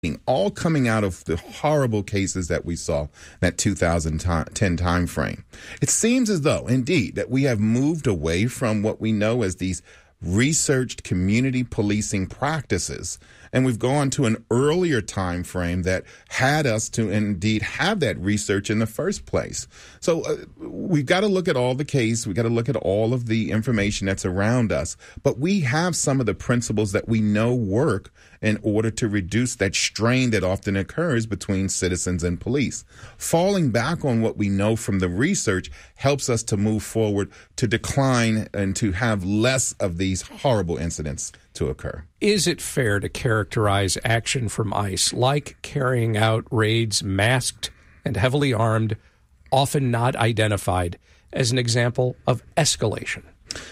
all coming out of the horrible cases that we saw that 2010 time frame. It seems as though, indeed, that we have moved away from what we know as these researched community policing practices, and we've gone to an earlier time frame that had us to indeed have that research in the first place. So we've got to look at all the case. We've got to look at all of the information that's around us. But we have some of the principles that we know work in order to reduce that strain that often occurs between citizens and police. Falling back on what we know from the research helps us to move forward, to decline, and to have less of these horrible incidents to occur. Is it fair to characterize action from ICE like carrying out raids masked and heavily armed, often not identified, as an example of escalation?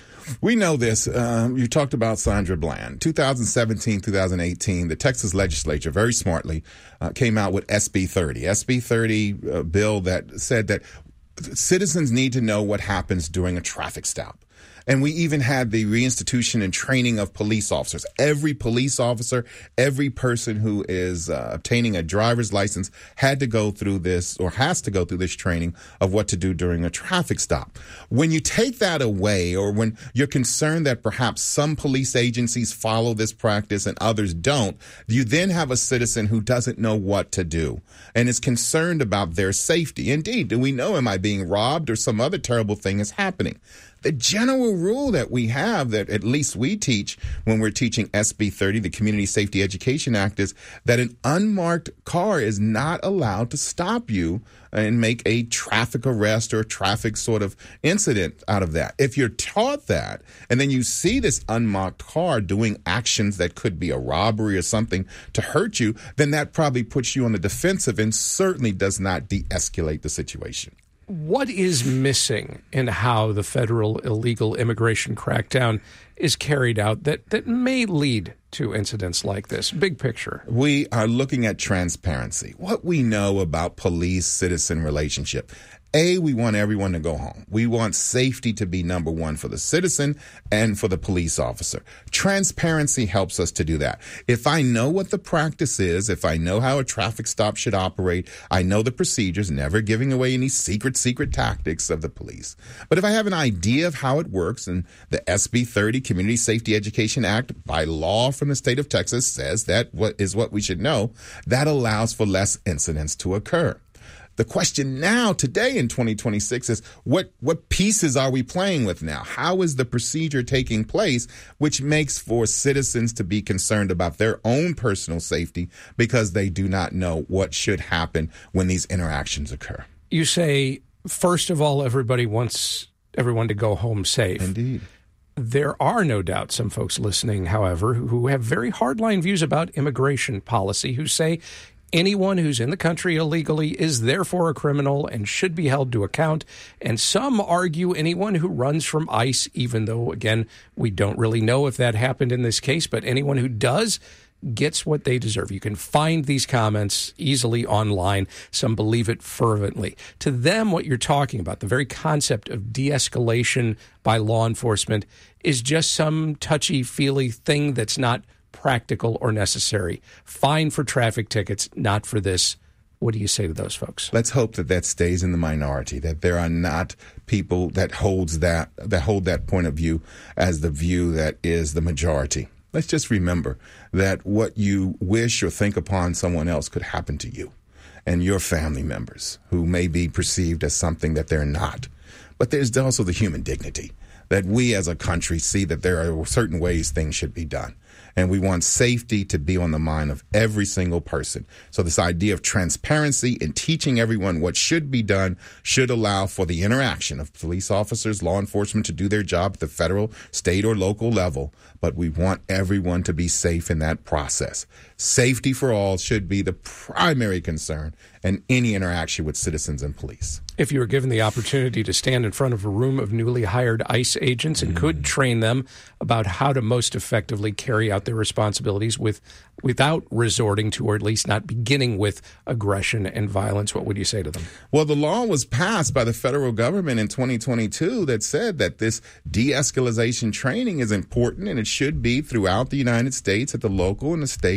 We know this. You talked about Sandra Bland. 2017, 2018, the Texas legislature very smartly came out with SB 30. SB 30 bill that said that citizens need to know what happens during a traffic stop. And we even had the reinstitution and training of police officers. Every police officer, every person who is obtaining a driver's license had to go through this, or has to go through this training of what to do during a traffic stop. When you take that away, or when you're concerned that perhaps some police agencies follow this practice and others don't, you then have a citizen who doesn't know what to do and is concerned about their safety. Indeed, do we know, am I being robbed or some other terrible thing is happening? The general rule that we have, that at least we teach when we're teaching SB 30, the Community Safety Education Act, is that an unmarked car is not allowed to stop you and make a traffic arrest or a traffic sort of incident out of that. If you're taught that, and then you see this unmarked car doing actions that could be a robbery or something to hurt you, then that probably puts you on the defensive and certainly does not de-escalate the situation. What is missing in how the federal illegal immigration crackdown is carried out that may lead to incidents like this? Big picture. We are looking at transparency. What we know about police-citizen relationship. A, we want everyone to go home. We want safety to be number one for the citizen and for the police officer. Transparency helps us to do that. If I know what the practice is, if I know how a traffic stop should operate, I know the procedures, never giving away any secret tactics of the police. But if I have an idea of how it works, and the SB 30 Community Safety Education Act, by law from the state of Texas, says that what we should know, that allows for less incidents to occur. The question now, today in 2026, is what pieces are we playing with now? How is the procedure taking place, which makes for citizens to be concerned about their own personal safety because they do not know what should happen when these interactions occur? You say, first of all, everybody wants everyone to go home safe. Indeed. There are no doubt some folks listening, however, who have very hardline views about immigration policy, who say anyone who's in the country illegally is therefore a criminal and should be held to account. And some argue anyone who runs from ICE, even though, again, we don't really know if that happened in this case, but anyone who does gets what they deserve. You can find these comments easily online. Some believe it fervently. To them, what you're talking about, the very concept of de-escalation by law enforcement, is just some touchy-feely thing that's not practical or necessary. Fine for traffic tickets, not for this. What do you say to those folks? Let's hope that stays in the minority, that there are not people that hold that point of view as the view that is the majority. Let's just remember that what you wish or think upon someone else could happen to you and your family members who may be perceived as something that they're not. But there's also the human dignity that we as a country see that there are certain ways things should be done. And we want safety to be on the mind of every single person. So this idea of transparency and teaching everyone what should be done should allow for the interaction of police officers, law enforcement to do their job at the federal, state, or local level. But we want everyone to be safe in that process. Safety for all should be the primary concern in any interaction with citizens and police. If you were given the opportunity to stand in front of a room of newly hired ICE agents and could train them about how to most effectively carry out their responsibilities without resorting to, or at least not beginning with, aggression and violence, what would you say to them? Well, the law was passed by the federal government in 2022 that said that this de-escalation training is important, and it should be throughout the United States at the local and the state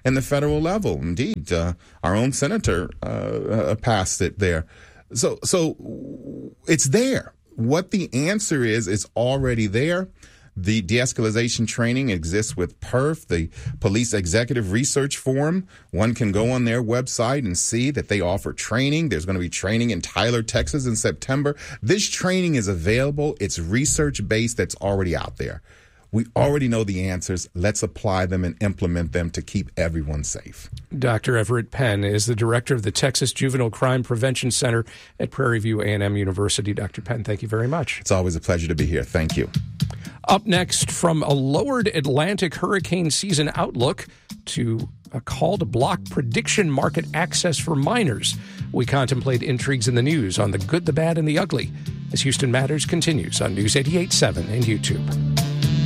and the federal level. Indeed, our own senator passed it there. So it's there. What the answer is already there. The de-escalation training exists with PERF, the Police Executive Research Forum. One can go on their website and see that they offer training. There's going to be training in Tyler, Texas in September. This training is available. It's research-based. That's already out there. We already know the answers. Let's apply them and implement them to keep everyone safe. Dr. Everett Penn is the director of the Texas Juvenile Crime Prevention Center at Prairie View A&M University. Dr. Penn, thank you very much. It's always a pleasure to be here. Thank you. Up next, from a lowered Atlantic hurricane season outlook to a call to block prediction market access for miners, we contemplate intrigues in the news on the good, the bad, and the ugly as Houston Matters continues on News 88.7 and YouTube.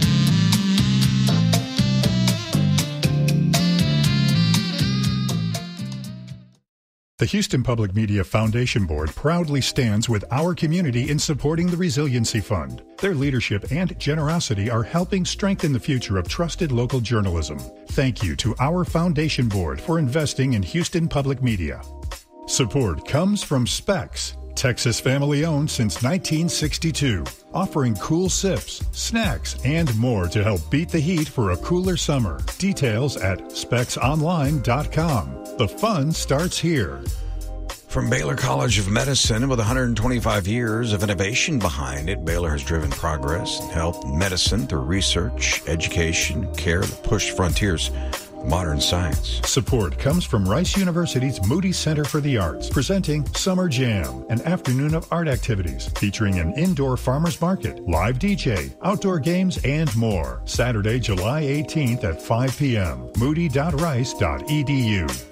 The Houston Public Media Foundation Board proudly stands with our community in supporting the Resiliency Fund. Their leadership and generosity are helping strengthen the future of trusted local journalism. Thank you to our Foundation Board for investing in Houston Public Media. Support comes from Specs, Texas family-owned since 1962, offering cool sips, snacks, and more to help beat the heat for a cooler summer. Details at specsonline.com. The fun starts here. From Baylor College of Medicine, with 125 years of innovation behind it, Baylor has driven progress in health and medicine through research, education, care that push frontiers of modern science. Support comes from Rice University's Moody Center for the Arts, presenting Summer Jam, an afternoon of art activities featuring an indoor farmers market, live DJ, outdoor games, and more. Saturday, July 18th at 5 p.m. moody.rice.edu.